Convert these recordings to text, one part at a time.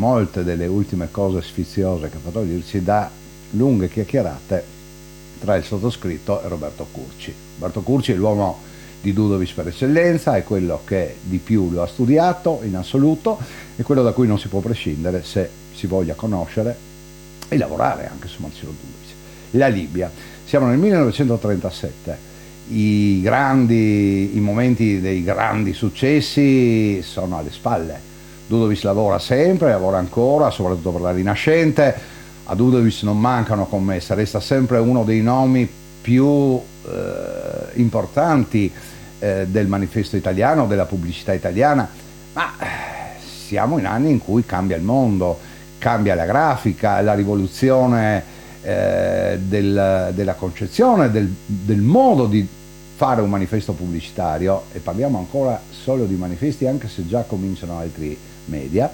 molte delle ultime cose sfiziose che potrò dirci da lunghe chiacchierate tra il sottoscritto e Roberto Curci. Roberto Curci è l'uomo di Dudovic per eccellenza, è quello che di più lo ha studiato in assoluto, è quello da cui non si può prescindere se si voglia conoscere e lavorare anche su Marcello Dudovic. La Libia, siamo nel 1937, i momenti dei grandi successi sono alle spalle. Dudovic lavora sempre, lavora ancora, soprattutto per la Rinascente. A Dudovic non mancano commesse, resta sempre uno dei nomi più importanti del manifesto italiano, della pubblicità italiana, ma siamo in anni in cui cambia il mondo, cambia la grafica, la rivoluzione della concezione, del modo di fare un manifesto pubblicitario, e parliamo ancora solo di manifesti anche se già cominciano altri media,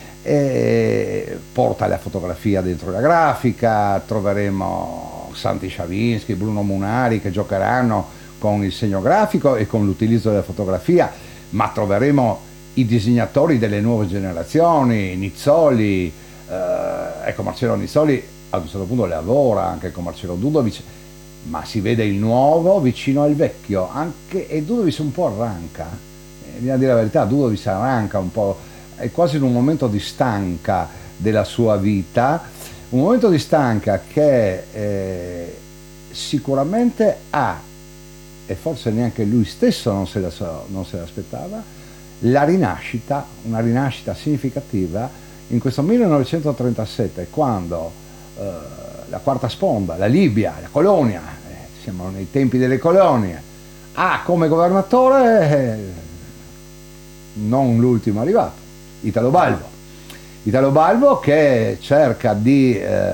porta la fotografia dentro la grafica. Troveremo Santi Sciavinsky, Bruno Munari che giocheranno con il segno grafico e con l'utilizzo della fotografia, ma troveremo i disegnatori delle nuove generazioni, Nizzoli, ecco, Marcello Nizzoli ad un certo punto lavora anche con Marcello Dudovic, ma si vede il nuovo vicino al vecchio, anche, e Dudovic un po' arranca, bisogna dire la verità, Dudovic arranca un po', è quasi in un momento di stanca della sua vita, un momento di stanca che sicuramente ha, e forse neanche lui stesso non se l'aspettava, la rinascita, una rinascita significativa in questo 1937, quando la quarta sponda, la Libia, la colonia, siamo nei tempi delle colonie, ha come governatore non l'ultimo arrivato, Italo Balbo. Italo Balbo che cerca di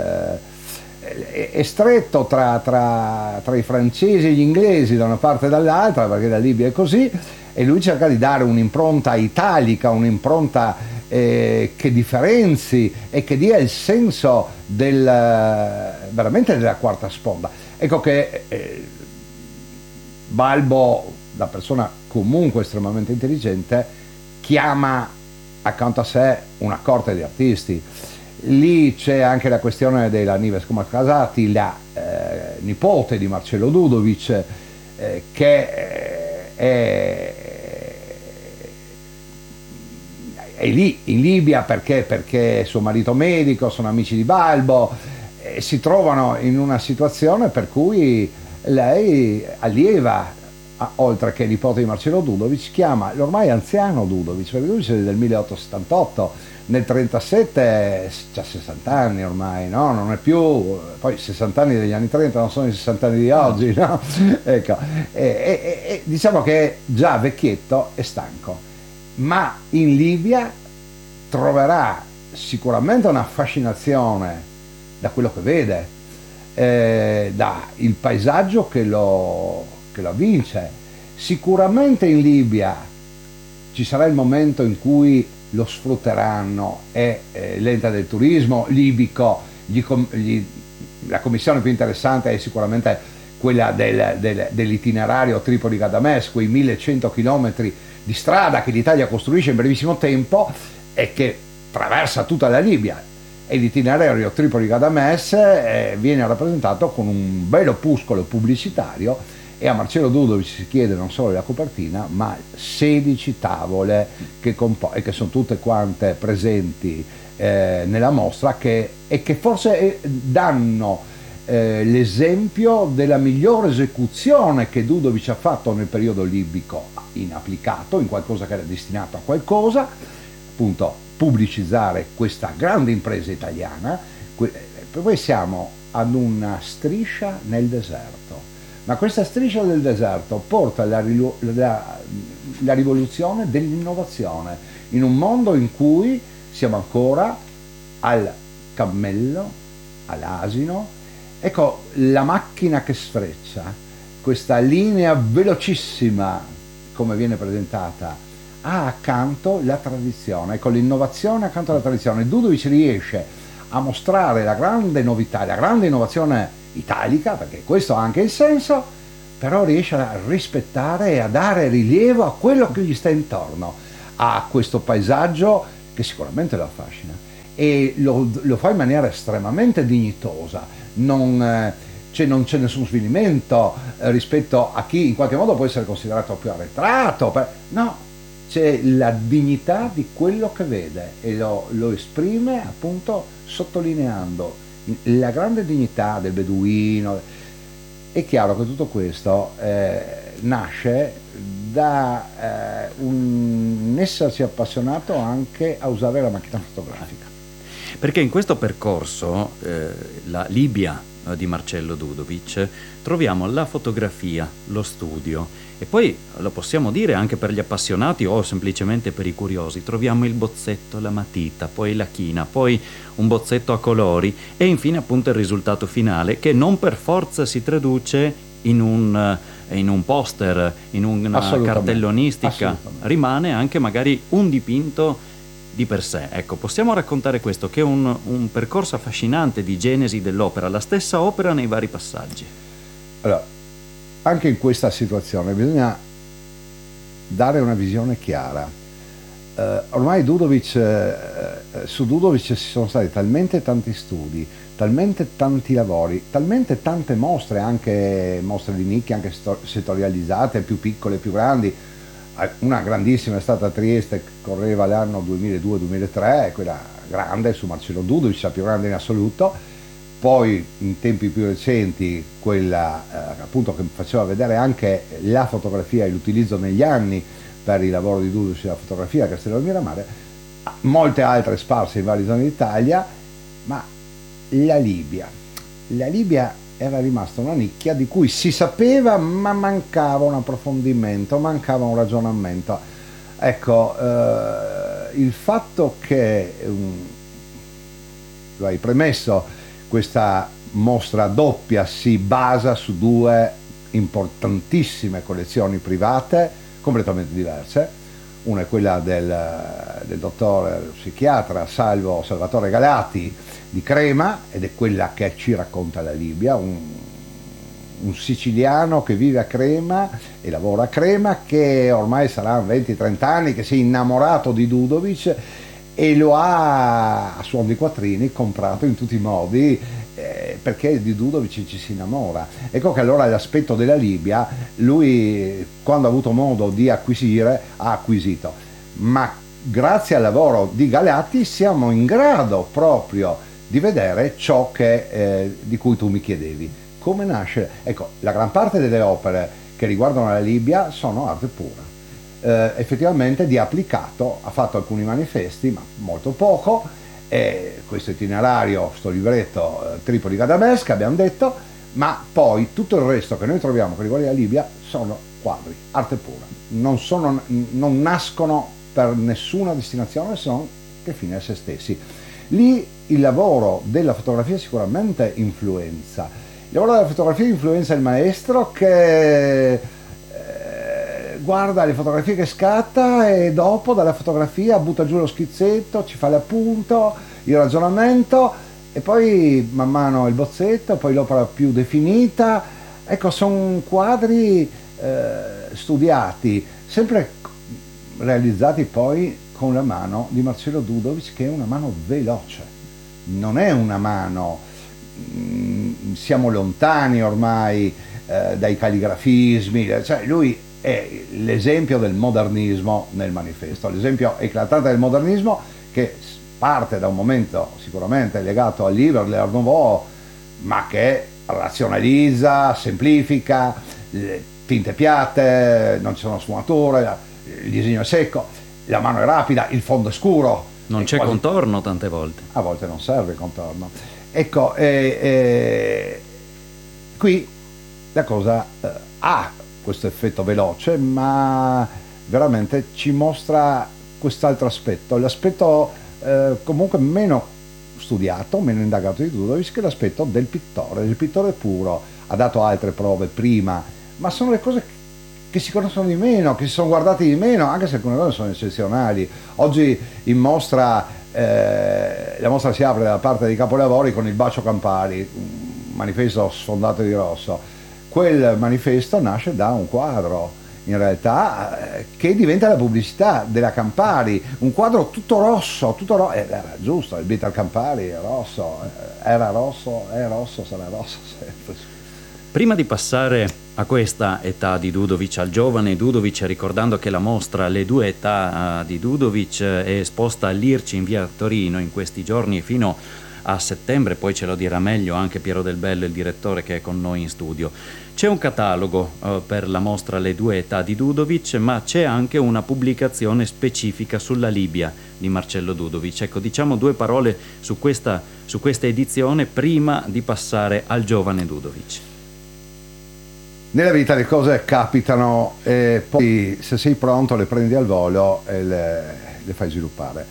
è stretto tra i francesi e gli inglesi da una parte e dall'altra, perché la Libia è così, e lui cerca di dare un'impronta italica, un'impronta che differenzi e che dia il senso veramente della quarta sponda. Ecco che Balbo, da persona comunque estremamente intelligente, chiama accanto a sé una corte di artisti. Lì c'è anche la questione della Nives Casati, la nipote di Marcello Dudovic, che è lì in Libia perché suo marito medico, sono amici di Balbo, si trovano in una situazione per cui lei allieva, oltre che nipote di Marcello Dudovic, chiama l'ormai anziano Dudovic, perché Dudovic è del 1878, nel 1937 ha 60 anni ormai, no? Non è più, poi 60 anni degli anni 30 non sono i 60 anni di oggi, no? Ecco, diciamo che è già vecchietto e stanco, ma in Libia troverà sicuramente una fascinazione da quello che vede, da il paesaggio che lo avvince. Sicuramente in Libia ci sarà il momento in cui lo sfrutteranno e l'ente del turismo libico, la commissione più interessante è sicuramente quella dell'itinerario Tripoli-Ghadames, quei 1100 chilometri di strada che l'Italia costruisce in brevissimo tempo e che attraversa tutta la Libia, e l'itinerario Tripoli-Ghadames viene rappresentato con un bel opuscolo pubblicitario, e a Marcello Dudovic si chiede non solo la copertina ma 16 tavole che sono tutte quante presenti nella mostra, che forse danno l'esempio della migliore esecuzione che Dudovic ha fatto nel periodo libico inapplicato, in qualcosa che era destinato a qualcosa, appunto pubblicizzare questa grande impresa italiana. Poi siamo ad una striscia nel deserto, ma questa striscia del deserto porta la rivoluzione dell'innovazione in un mondo in cui siamo ancora al cammello, all'asino. Ecco la macchina che sfreccia, questa linea velocissima come viene presentata, ha accanto la tradizione, ecco l'innovazione accanto alla tradizione. Dudovic riesce a mostrare la grande novità, la grande innovazione italica, perché questo ha anche il senso, però riesce a rispettare e a dare rilievo a quello che gli sta intorno, a questo paesaggio che sicuramente lo affascina. e lo fa in maniera estremamente dignitosa, non c'è nessun svilimento rispetto a chi in qualche modo può essere considerato più arretrato, no, c'è la dignità di quello che vede e lo esprime appunto sottolineando la grande dignità del beduino. È chiaro che tutto questo nasce da un essersi appassionato anche a usare la macchina fotografica. Perché in questo percorso, la Libia di Marcello Dudovic, troviamo la fotografia, lo studio e poi, lo possiamo dire anche per gli appassionati o semplicemente per i curiosi, troviamo il bozzetto, la matita, poi la china, poi un bozzetto a colori e infine appunto il risultato finale che non per forza si traduce in un poster, in una cartellonistica, rimane anche magari un dipinto di per sé. Ecco, possiamo raccontare questo, che è un percorso affascinante di genesi dell'opera, la stessa opera nei vari passaggi. Allora, anche in questa situazione bisogna dare una visione chiara. Ormai su Dudovic ci sono stati talmente tanti studi, talmente tanti lavori, talmente tante mostre, anche mostre di nicchia, anche settorializzate, più piccole, più grandi. Una grandissima è stata a Trieste, correva l'anno 2002-2003, quella grande su Marcello Dudovic, la più grande in assoluto. Poi in tempi più recenti quella appunto che faceva vedere anche la fotografia e l'utilizzo negli anni per il lavoro di Dudovic della fotografia a Castello di Miramare, molte altre sparse in varie zone d'Italia, ma la Libia era rimasta una nicchia di cui si sapeva ma mancava un approfondimento, mancava un ragionamento. Ecco, il fatto che, lo hai premesso, questa mostra doppia si basa su due importantissime collezioni private completamente diverse. Una è quella del dottore psichiatra Salvatore Galati di Crema, ed è quella che ci racconta la Libia, un siciliano che vive a Crema e lavora a Crema, che ormai sarà 20-30 anni, che si è innamorato di Dudovic e lo ha a suon di quattrini comprato in tutti i modi, perché di Dudovic ci si innamora. Ecco che allora l'aspetto della Libia lui, quando ha avuto modo di acquisire, ha acquisito, ma grazie al lavoro di Galati siamo in grado proprio di vedere ciò di cui tu mi chiedevi. Come nasce? Ecco, la gran parte delle opere che riguardano la Libia sono arte pura. Effettivamente di applicato ha fatto alcuni manifesti, ma molto poco. Questo itinerario, sto libretto Tripoli-Gadames che abbiamo detto, ma poi tutto il resto che noi troviamo che riguarda la Libia sono quadri, arte pura. Non nascono per nessuna destinazione se non che fine a se stessi. Lì il lavoro della fotografia sicuramente influenza. Il lavoro della fotografia influenza il maestro che guarda le fotografie che scatta e dopo dalla fotografia butta giù lo schizzetto, ci fa l'appunto, il ragionamento e poi man mano il bozzetto, poi l'opera più definita. Ecco, sono quadri studiati, sempre realizzati poi con la mano di Marcello Dudovic, che è una mano veloce, non è una mano, siamo lontani ormai dai calligrafismi, cioè lui è l'esempio del modernismo nel manifesto, l'esempio eclatante del modernismo che parte da un momento sicuramente legato al livre, l'Art Nouveau, ma che razionalizza, semplifica, tinte piatte, non ci sono sfumature, il disegno è secco, la mano è rapida, il fondo è scuro. Non c'è contorno tante volte. A volte non serve il contorno. Ecco, qui la cosa ha questo effetto veloce, ma veramente ci mostra quest'altro aspetto, l'aspetto comunque meno studiato, meno indagato di Dudovic, che è l'aspetto del pittore puro. Ha dato altre prove prima, ma sono le cose che si conoscono di meno, che si sono guardate di meno, anche se alcune cose sono eccezionali. Oggi in mostra, la mostra si apre dalla parte dei capolavori con il Bacio Campari, un manifesto sfondato di rosso. Quel manifesto nasce da un quadro in realtà, che diventa la pubblicità della Campari, un quadro tutto rosso, era giusto, il Beatle Campari è rosso, era rosso, è rosso, sarà rosso sempre. Prima di passare a questa età di Dudovic, al giovane Dudovic, ricordando che la mostra Le due età di Dudovic è esposta all'IRCI in via Torino in questi giorni fino a settembre, poi ce lo dirà meglio anche Piero Del Bello, il direttore che è con noi in studio. C'è un catalogo per la mostra Le due età di Dudovic, ma c'è anche una pubblicazione specifica sulla Libia di Marcello Dudovic. Ecco, diciamo due parole su questa edizione prima di passare al giovane Dudovic. Nella vita le cose capitano e poi se sei pronto le prendi al volo e le fai sviluppare.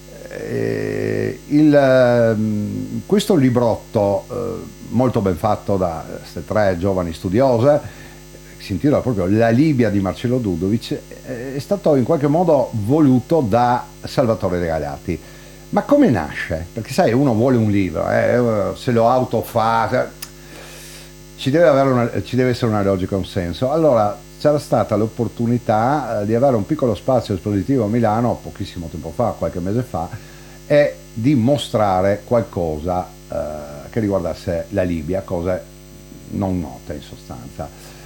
Questo librotto molto ben fatto da queste tre giovani studiose, si intitola proprio La Libia di Marcello Dudovic, è stato in qualche modo voluto da Salvatore Regalati. Ma come nasce? Perché sai, uno vuole un libro, se lo autofa, ci deve essere una logica, un senso. Allora c'era stata l'opportunità di avere un piccolo spazio espositivo a Milano pochissimo tempo fa, qualche mese fa, e di mostrare qualcosa che riguardasse la Libia, cose non note in sostanza.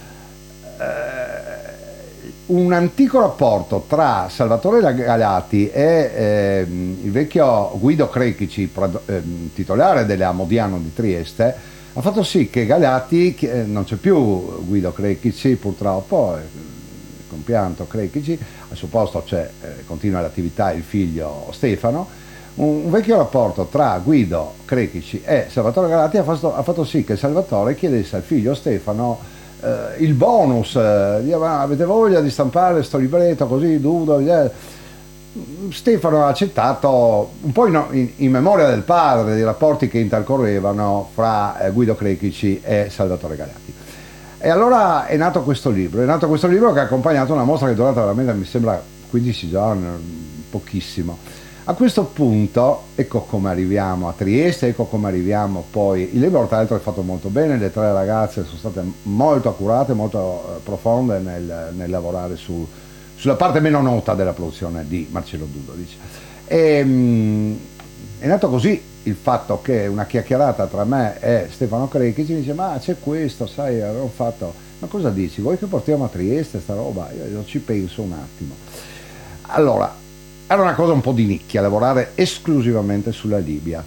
Un antico rapporto tra Salvatore Regalati e il vecchio Guido Crechici, titolare della Modiano di Trieste, ha fatto sì che Galati, non c'è più Guido Crechici purtroppo, compianto Crechici, al suo posto continua l'attività il figlio Stefano. Un vecchio rapporto tra Guido Crechici e Salvatore Galati ha fatto sì che Salvatore chiedesse al figlio Stefano il bonus, avete voglia di stampare sto libretto così, Dudo? Stefano ha accettato un po' in memoria del padre, dei rapporti che intercorrevano fra Guido Crechici e Salvatore Galati. E allora è nato questo libro che ha accompagnato una mostra che è durata veramente, mi sembra, 15 giorni, pochissimo. A questo punto ecco come arriviamo a Trieste, ecco come arriviamo poi. Il libro tra l'altro è fatto molto bene, le tre ragazze sono state molto accurate, molto profonde nel lavorare sulla parte meno nota della produzione di Marcello Dudovic. È nato così il fatto che una chiacchierata tra me e Stefano Crechici mi dice: ma c'è questo, sai, avevo fatto, ma cosa dici, vuoi che portiamo a Trieste sta roba? Io ci penso un attimo. Allora, era una cosa un po' di nicchia lavorare esclusivamente sulla Libia,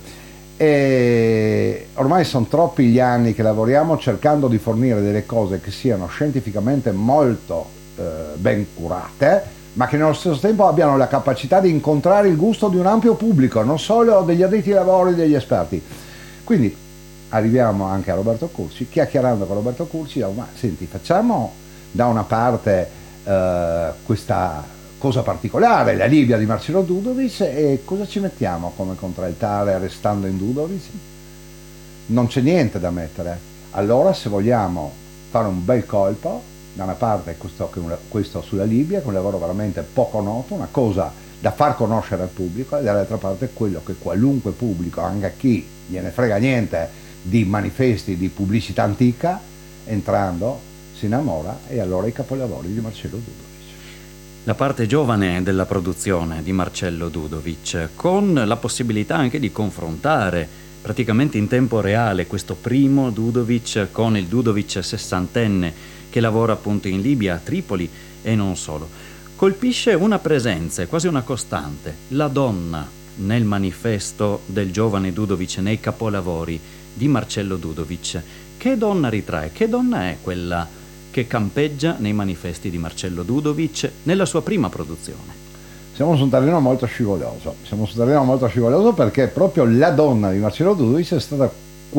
e ormai sono troppi gli anni che lavoriamo cercando di fornire delle cose che siano scientificamente molto ben curate, ma che nello stesso tempo abbiano la capacità di incontrare il gusto di un ampio pubblico, non solo degli addetti ai lavori, degli esperti. Quindi arriviamo anche a Roberto Curci, chiacchierando con Roberto Curci, ma senti, facciamo da una parte questa cosa particolare, la Libia di Marcello Dudovic, e cosa ci mettiamo come contraltare restando in Dudovic? Non c'è niente da mettere. Allora, se vogliamo fare un bel colpo, da una parte questo sulla Libia, che è un lavoro veramente poco noto, una cosa da far conoscere al pubblico, e dall'altra parte quello che qualunque pubblico, anche a chi gliene frega niente di manifesti di pubblicità antica, entrando si innamora, e allora i capolavori di Marcello Dudovic. La parte giovane della produzione di Marcello Dudovic, con la possibilità anche di confrontare praticamente in tempo reale questo primo Dudovic con il Dudovic sessantenne che lavora appunto in Libia, a Tripoli e non solo. Colpisce una presenza, è quasi una costante, la donna nel manifesto del giovane Dudovic, nei capolavori di Marcello Dudovic. Che donna ritrae? Che donna è quella che campeggia nei manifesti di Marcello Dudovic nella sua prima produzione? Siamo su un terreno molto scivoloso, perché proprio la donna di Marcello Dudovic è stata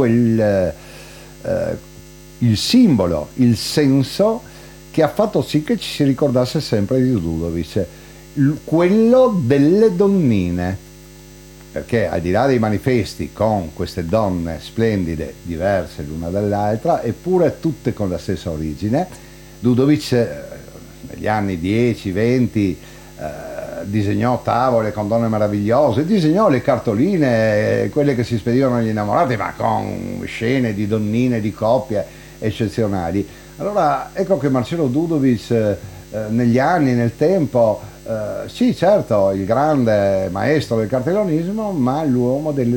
il simbolo, il senso che ha fatto sì che ci si ricordasse sempre di Dudovic, quello delle donnine, perché al di là dei manifesti con queste donne splendide, diverse l'una dall'altra, eppure tutte con la stessa origine, Dudovic negli anni 10-20 disegnò tavole con donne meravigliose, disegnò le cartoline, quelle che si spedivano agli innamorati, ma con scene di donnine, di coppie eccezionali. Allora ecco che Marcello Dudovic negli anni, nel tempo, sì certo, il grande maestro del cartellonismo, ma l'uomo